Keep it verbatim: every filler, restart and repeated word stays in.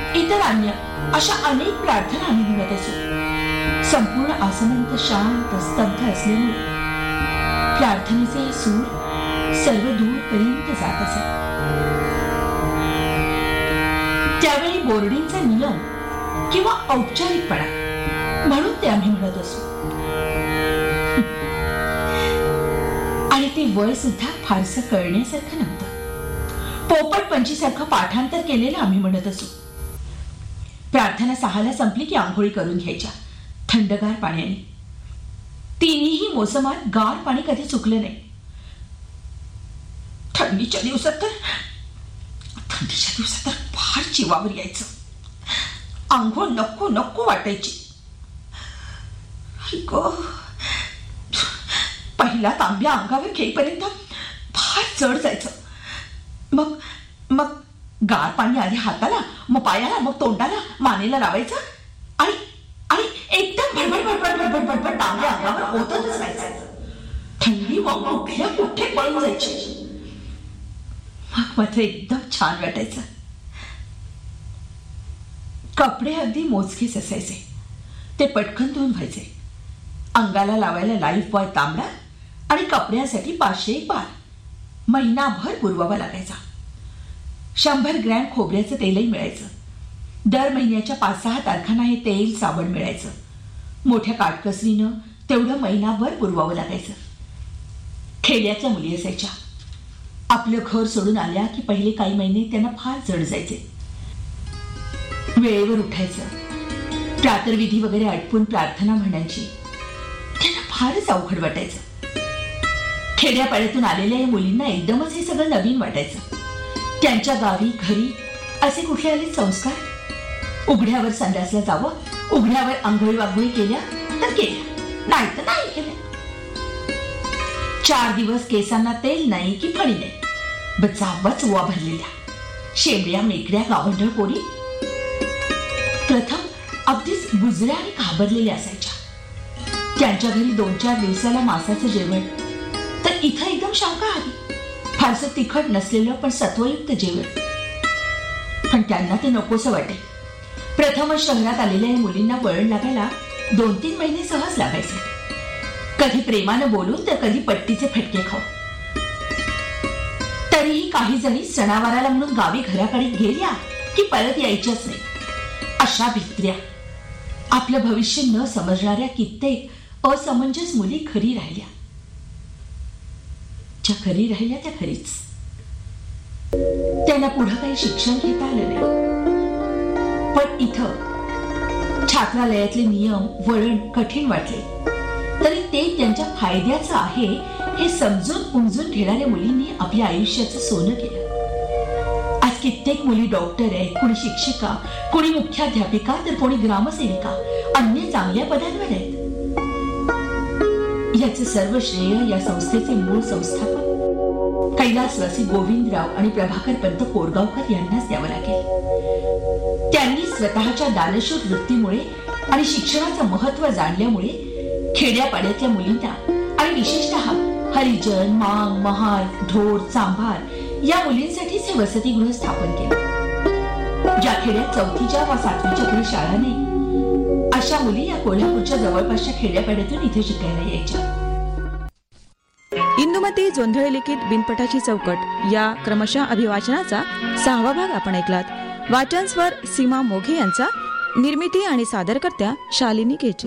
इतर अन्य अशा अनेक प्रार्थना आम्ही म्हणत असू. संपूर्ण आसमंत शांत स्तब्ध असल्यामुळे प्रार्थनेचे हे सूर सर्व दूरपर्यंत जात असत. त्यावेळी बोर्डिंगचा नियम किंवा औपचारिकपणा म्हणून ते आम्ही म्हणत असू. आणि ते वय सुद्धा फारसं कळण्यासारखं नव्हतं. पोपट पंचीसारखं पाठांतर केलेलं आम्ही म्हणत असू. प्रार्थना सहाला संपली की आंघोळी करून घ्यायच्या थंडगार पाण्याने. तिन्ही मोसमात गार पाणी कधी चुकलं नाही. थंडीच्या दिवसात तर थंडीच्या दिवसात तर फार जीवावर यायचं. आंघोळ नको नको वाटायची. पहिला तांब्या अंगावर घेईपर्यंत फार जड जायचं. मग मग गार पाणी आधी हाताला, मग पायाला, मग तोंडाला, मानेला लावायचं आणि आणि एकदम भडभड भडभड भडभड भडभड तांब्या अंगावर होतच राहायचं. थंडी मग कुठल्या कुठे पळून जायची. मग मात्र एकदम छान वाटायचं. कपडे अगदी मोजकेच असायचे. ते पटकन धुवून व्हायचे. अंगाला लावायला लाईफ बॉय तांबडा आणि कपड्यासाठी पाचशे एक बार महिनाभर पुरवावा लागायचा. शंभर ग्रॅम खोबऱ्याचं तेलही मिळायचं. दर महिन्याच्या पाच सहा तारखांना हे तेल साबण मिळायचं. मोठ्या काटकसरीनं तेवढं महिनाभर पुरवावं लागायचं. खेड्यातल्या मुली असायच्या. आपलं घर सोडून आल्या की पहिले काही महिने त्यांना फार जड जायचे. वेळेवर उठायचं, प्रातर्विधी वगैरे आटपून प्रार्थना म्हणायची. त्यांना फारच अवघड वाटायचं. खेड्यापाड्यातून आलेल्या या मुलींना एकदमच हे सगळं नवीन वाटायचं. त्यांच्या गावी घरी असे कुठले आले संस्कार? उघड्यावर संडासला जावं, उघड्यावर आंघोळी वाघोळी केल्या तर केल्या, नाही तर नाही केल्या. चार दिवस केसांना तेल नाही की फणी नाही, बचावच उवा भरलेल्या शेंबड्या मेकड्या गावंढळ पोरी प्रथम अगदीच बुजऱ्या आणि घाबरलेल्या असायच्या. त्यांच्या घरी दोन चार दिवसाला मांसाचं जेवण, तर इथं एकदम शाकाहारी, फारसं तिखट नसलेलं पण सत्वयुक्त जेवण. पण त्यांना ते नकोसं वाटे. प्रथमच शहरात आलेल्या या मुलींना वळण लागायला दोन तीन महिने सहज लागायचे. कधी प्रेमानं बोलून तर कधी पट्टीचे फटके खाऊ. तरीही काही जणी सणावाराला म्हणून गावी घराकडे गेल्या की परत यायच्याच नाही. अशा भित्र्या आपलं भविष्य न समजणाऱ्या कित्येक असमंजस मुली खरी राहिल्या. ज्या खरी राहिल्या त्या खरीच. त्यांना पुढं काही शिक्षण घेता आलं नाही. पण इथं छात्रालयातले नियम वळण कठीण वाटले तरी ते त्यांच्या फायद्याचं आहे हे समजून उमजून घेणाऱ्या मुलींनी आपल्या आयुष्याचं सोनं केलं. आज कित्येक मुली डॉक्टर आहेत, कोणी शिक्षिका, कोणी मुख्याध्यापिका, तर कोणी ग्रामसेविका, अन्य चांगल्या पदांवर आहेत. याचे सर्व श्रेय या संस्थेचे मूळ संस्थापक कैलासवासी गोविंदराव आणि प्रभाकर पंत कोरगावकर यांनाच द्यावं लागेल. त्यांनी स्वतःच्या दानशूर वृत्तीमुळे आणि शिक्षणाचं महत्व जाणल्यामुळे खेड्यापाड्यातल्या मुलींना आणि विशेषतः हरिजन, मांग, महार, ढोर, चांभार या मुलींसाठीच हे वसतिगृह स्थापन केलं. ज्या खेड्यात चौथीच्या वा सातवीच्या पुढे शाळा नाही अशा मुली या कोल्हापूरच्या जवळपासच्या खेड्यापाड्यातून इथे शिकायला यायच्या. इंदुमती जोंधळे लिखित बिनपटाची चौकट या क्रमशः अभिवाचनाचा सहावा भाग आपण ऐकलात. वाचन स्वर सीमा मोघे यांचा, निर्मिती आणि सादरकर्त्या शालिनी केचे.